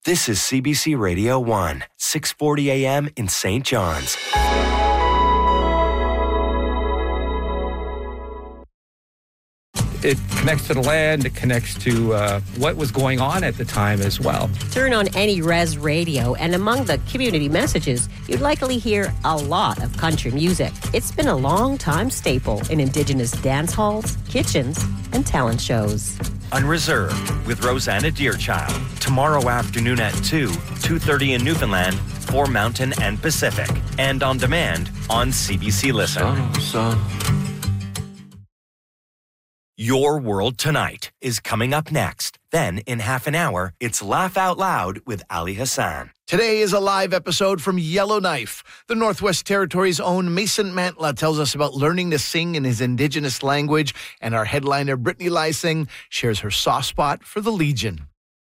This is CBC Radio 1, 640 AM in St. John's. It connects to the land, it connects to what was going on at the time as well. Turn on any res radio, and among the community messages, you'd likely hear a lot of country music. It's been a long-time staple in Indigenous dance halls, kitchens, and talent shows. Unreserved with Rosanna Deerchild. Tomorrow afternoon at 2:30 in Newfoundland, for Mountain and Pacific. And on demand on CBC Listen. Your World Tonight is coming up next. Then, in half an hour, it's Laugh Out Loud with Ali Hassan. Today is a live episode from Yellowknife. The Northwest Territories' own Mason Mantla tells us about learning to sing in his Indigenous language, and our headliner, Brittany Lysing, shares her soft spot for the Legion.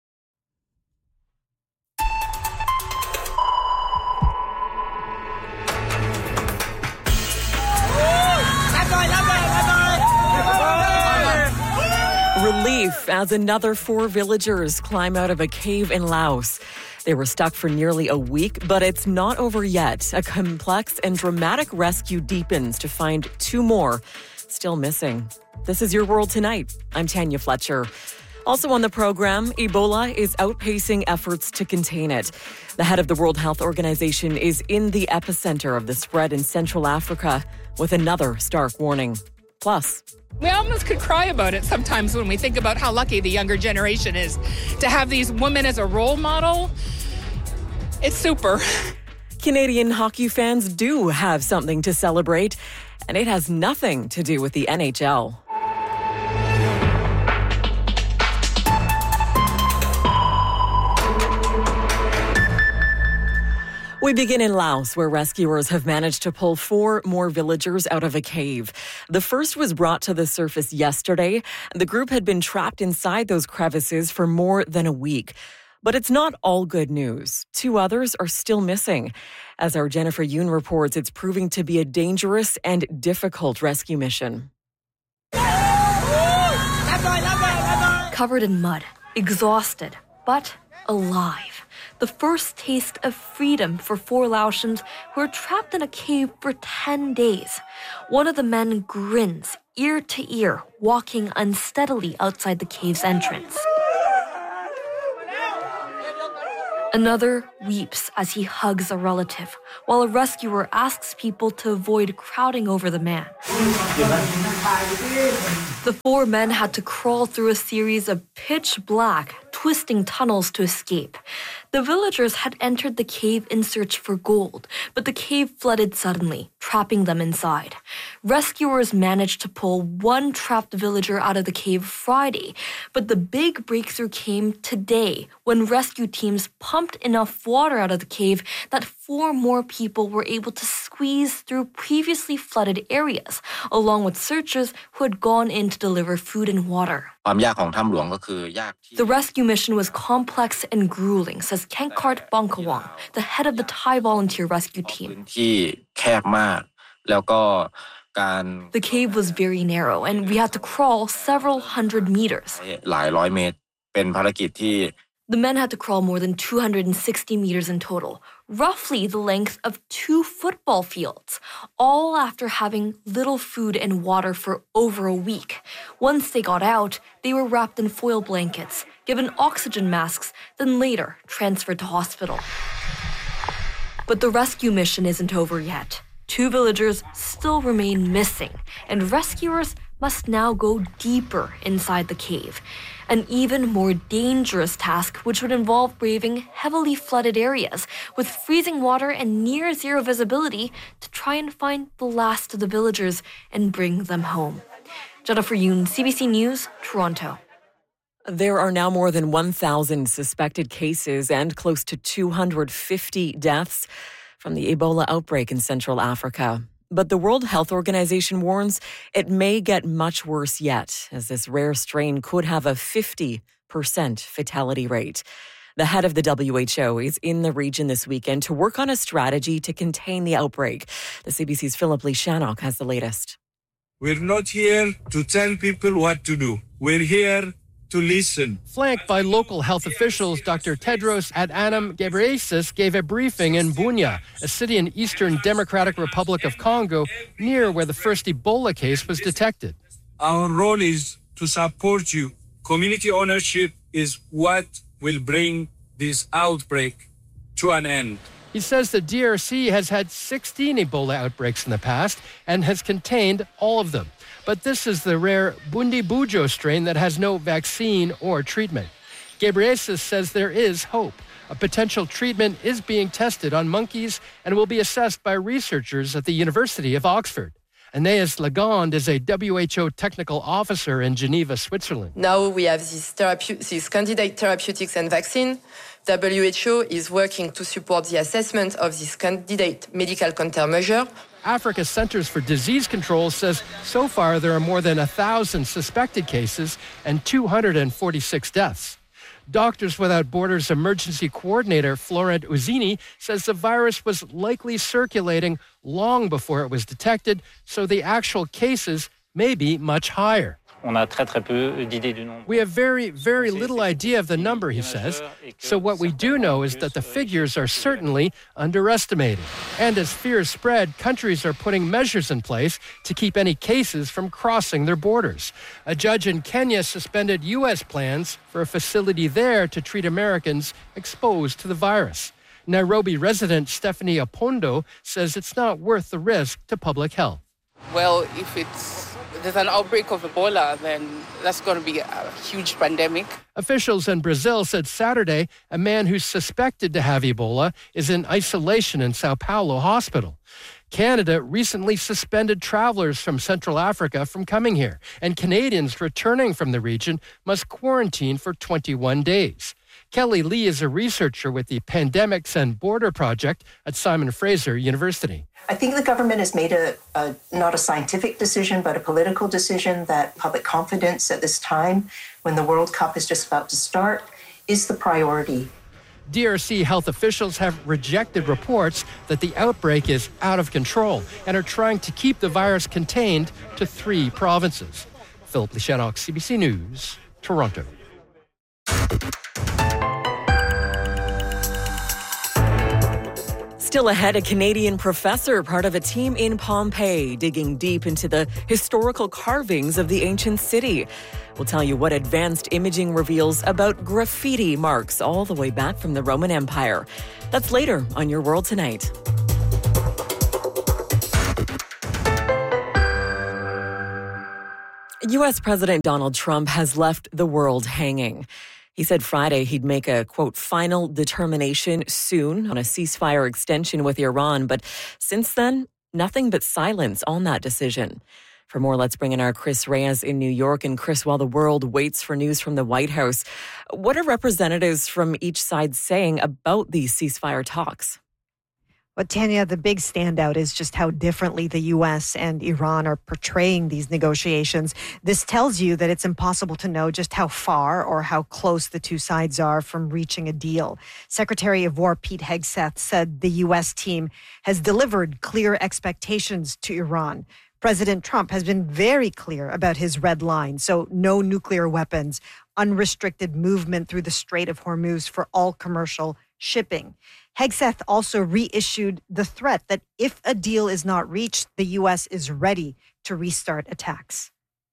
Relief as another 4 villagers climb out of a cave in Laos. They were stuck for nearly a week, but it's not over yet. A complex and dramatic rescue deepens to find 2 more still missing. This is Your World Tonight. I'm Tanya Fletcher. Also on the program, Ebola is outpacing efforts to contain it. The head of the World Health Organization is in the epicenter of the spread in Central Africa with another stark warning. Plus, we almost could cry about it sometimes when we think about how lucky the younger generation is to have these women as a role model. It's super. Canadian hockey fans do have something to celebrate, and it has nothing to do with the NHL. We begin in Laos, where rescuers have managed to pull 4 more villagers out of a cave. The first was brought to the surface yesterday. The group had been trapped inside those crevices for more than a week. But it's not all good news. 2 others are still missing. As our Jennifer Yoon reports, it's proving to be a dangerous and difficult rescue mission. Covered in mud, exhausted, but alive. The first taste of freedom for 4 Laotians who are trapped in a cave for 10 days. One of the men grins ear to ear, walking unsteadily outside the cave's entrance. Another weeps as he hugs a relative, while a rescuer asks people to avoid crowding over the man. The 4 men had to crawl through a series of pitch black, twisting tunnels to escape. The villagers had entered the cave in search for gold, but the cave flooded suddenly, trapping them inside. Rescuers managed to pull 1 trapped villager out of the cave Friday, but the big breakthrough came today when rescue teams pumped enough water out of the cave that 4 more people were able to squeeze through previously flooded areas, along with searchers who had gone in to deliver food and water. The rescue mission was complex and grueling, says Kenkart Bongkawang, the head of the Thai volunteer rescue team. The cave was very narrow, and we had to crawl several hundred meters. The men had to crawl more than 260 meters in total, roughly the length of 2 football fields, all after having little food and water for over a week. Once they got out, they were wrapped in foil blankets, given oxygen masks, then later transferred to hospital. But the rescue mission isn't over yet. 2 villagers still remain missing, and rescuers must now go deeper inside the cave. An even more dangerous task, which would involve braving heavily flooded areas with freezing water and near zero visibility to try and find the last of the villagers and bring them home. Jennifer Yoon, CBC News, Toronto. There are now more than 1,000 suspected cases and close to 250 deaths from the Ebola outbreak in Central Africa. But the World Health Organization warns it may get much worse yet, as this rare strain could have a 50% fatality rate. The head of the WHO is in the region this weekend to work on a strategy to contain the outbreak. The CBC's Philip Lee Shannock has the latest. We're not here to tell people what to do. We're here to listen. Flanked by local health officials, Dr. Tedros Adhanom Ghebreyesus gave a briefing in Bunia, a city in eastern Democratic Republic of Congo, near where the first Ebola case was detected. Our role is to support you. Community ownership is what will bring this outbreak to an end. He says the DRC has had 16 Ebola outbreaks in the past and has contained all of them. But this is the rare Bundibugyo strain that has no vaccine or treatment. Ghebreyesus says there is hope. A potential treatment is being tested on monkeys and will be assessed by researchers at the University of Oxford. Aeneas Lagonde is a WHO technical officer in Geneva, Switzerland. Now we have these candidate therapeutics and vaccine. WHO is working to support the assessment of this candidate medical countermeasure. Africa's Centers for Disease Control says so far there are more than 1,000 suspected cases and 246 deaths. Doctors Without Borders emergency coordinator Florent Uzzini says the virus was likely circulating long before it was detected, so the actual cases may be much higher. We have very, very little idea of the number, he says. So what we do know is that the figures are certainly underestimated. And as fears spread, countries are putting measures in place to keep any cases from crossing their borders. A judge in Kenya suspended U.S. plans for a facility there to treat Americans exposed to the virus. Nairobi resident Stephanie Apondo says it's not worth the risk to public health. Well, if there's an outbreak of Ebola, then that's going to be a huge pandemic. Officials in Brazil said Saturday a man who's suspected to have Ebola is in isolation in Sao Paulo hospital. Canada recently suspended travelers from Central Africa from coming here, and Canadians returning from the region must quarantine for 21 days. Kelly Lee is a researcher with the Pandemics and Border Project at Simon Fraser University. I think the government has made not a scientific decision, but a political decision that public confidence at this time, when the World Cup is just about to start, is the priority. DRC health officials have rejected reports that the outbreak is out of control and are trying to keep the virus contained to 3 provinces. Philip Lishanok, CBC News, Toronto. Still ahead, a Canadian professor, part of a team in Pompeii, digging deep into the historical carvings of the ancient city. We'll tell you what advanced imaging reveals about graffiti marks all the way back from the Roman Empire. That's later on Your World Tonight. U.S. President Donald Trump has left the world hanging. He said Friday he'd make a, quote, final determination soon on a ceasefire extension with Iran. But since then, nothing but silence on that decision. For more, let's bring in our Chris Reyes in New York. And Chris, while the world waits for news from the White House, what are representatives from each side saying about these ceasefire talks? Well, Tanya, the big standout is just how differently the U.S. and Iran are portraying these negotiations. This tells you that it's impossible to know just how far or how close the two sides are from reaching a deal. Secretary of War Pete Hegseth said the U.S. team has delivered clear expectations to Iran. President Trump has been very clear about his red line, so no nuclear weapons, unrestricted movement through the Strait of Hormuz for all commercial shipping. Hegseth also reissued the threat that if a deal is not reached, the U.S. is ready to restart attacks.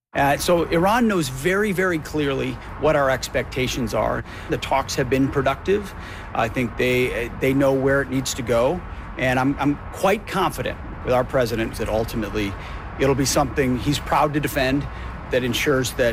So Iran knows very, very clearly what our expectations are. The talks have been productive. I think they know where it needs to go. And I'm quite confident with our president that ultimately it'll be something he's proud to defend that ensures that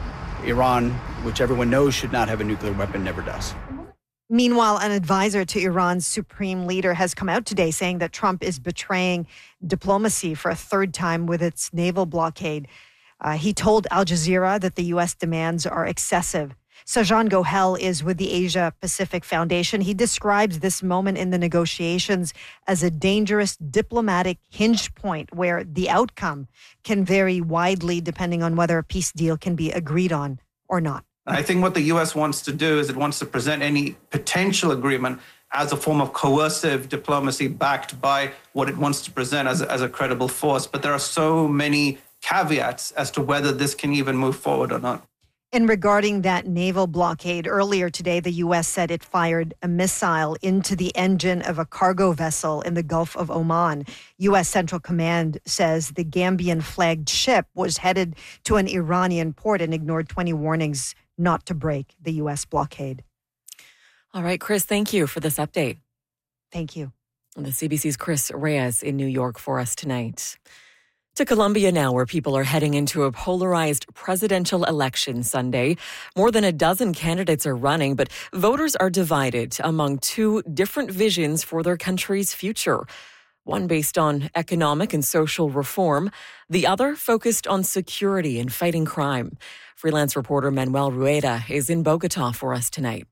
Iran, which everyone knows should not have a nuclear weapon, never does. Meanwhile, an advisor to Iran's supreme leader has come out today saying that Trump is betraying diplomacy for a third time with its naval blockade. He told Al Jazeera that the U.S. demands are excessive. Sajan Gohel is with the Asia Pacific Foundation. He describes this moment in the negotiations as a dangerous diplomatic hinge point where the outcome can vary widely depending on whether a peace deal can be agreed on or not. I think what the U.S. wants to do is it wants to present any potential agreement as a form of coercive diplomacy backed by what it wants to present as a credible force. But there are so many caveats as to whether this can even move forward or not. And regarding that naval blockade, earlier today, the U.S. said it fired a missile into the engine of a cargo vessel in the Gulf of Oman. U.S. Central Command says the Gambian-flagged ship was headed to an Iranian port and ignored 20 warnings not to break the U.S. blockade. All right, Chris, thank you for this update. Thank you. The CBC's Chris Reyes in New York for us tonight. To Colombia now, where people are heading into a polarized presidential election Sunday. More than a dozen candidates are running, but voters are divided among two different visions for their country's future. One based on economic and social reform, the other focused on security and fighting crime. Freelance reporter Manuel Rueda is in Bogota for us tonight.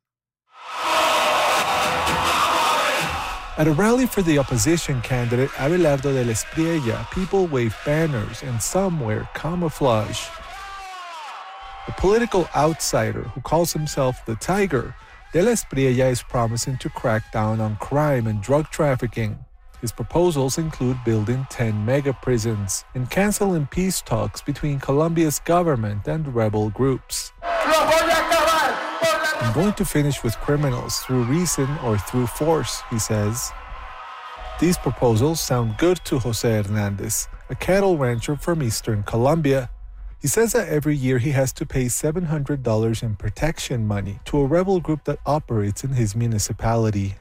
At a rally for the opposition candidate Abelardo Del Espriella, people waved banners and some wear camouflage. The political outsider who calls himself the Tiger, Del Espriella is promising to crack down on crime and drug trafficking. His proposals include building 10 mega prisons and canceling peace talks between Colombia's government and rebel groups. I'm going to finish with criminals through reason or through force, he says. These proposals sound good to Jose Hernandez, a cattle rancher from eastern Colombia. He says that every year he has to pay $700 in protection money to a rebel group that operates in his municipality.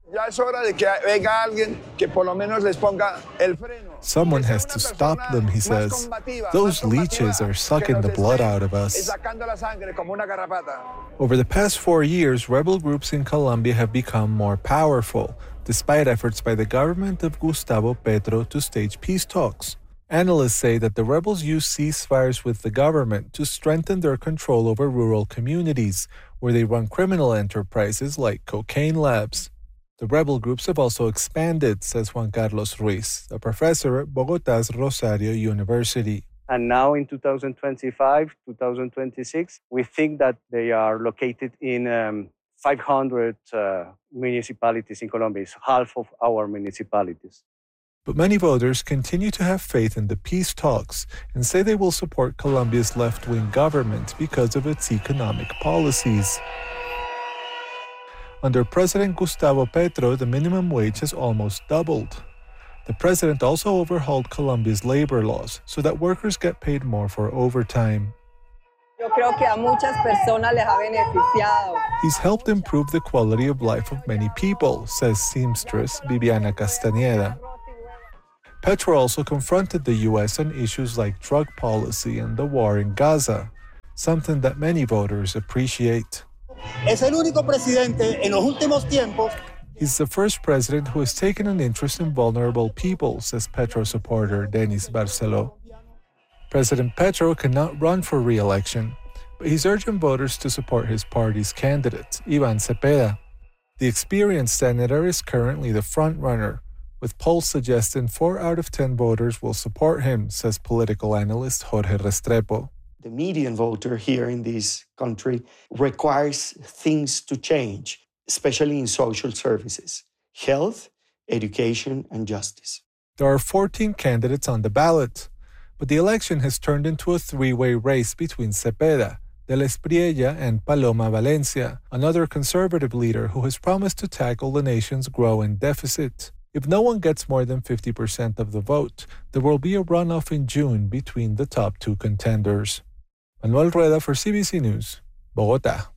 Someone has to stop them, he says. Those leeches are sucking the blood out of us. Over the past 4 years, rebel groups in Colombia have become more powerful, despite efforts by the government of Gustavo Petro to stage peace talks. Analysts say that the rebels use ceasefires with the government to strengthen their control over rural communities, where they run criminal enterprises like cocaine labs. The rebel groups have also expanded, says Juan Carlos Ruiz, a professor at Bogotá's Rosario University. And now in 2025, 2026, we think that they are located in 500 municipalities in Colombia. It's half of our municipalities. But many voters continue to have faith in the peace talks and say they will support Colombia's left-wing government because of its economic policies. Under President Gustavo Petro, the minimum wage has almost doubled. The president also overhauled Colombia's labor laws so that workers get paid more for overtime. He's helped improve the quality of life of many people, says seamstress Viviana Castañeda. Petro also confronted the U.S. on issues like drug policy and the war in Gaza, something that many voters appreciate. He's the first president who has taken an interest in vulnerable people, says Petro supporter Denis Barceló. President Petro cannot run for re-election, but he's urging voters to support his party's candidate, Iván Cepeda. The experienced senator is currently the front-runner, with polls suggesting 4 out of 10 voters will support him, says political analyst Jorge Restrepo. The median voter here in this country requires things to change, especially in social services, health, education, and justice. There are 14 candidates on the ballot, but the election has turned into a three-way race between Cepeda, Del Espriella, and Paloma Valencia, another conservative leader who has promised to tackle the nation's growing deficit. If no one gets more than 50% of the vote, there will be a runoff in June between the top two contenders. Manuel Rueda for CBC News, Bogotá.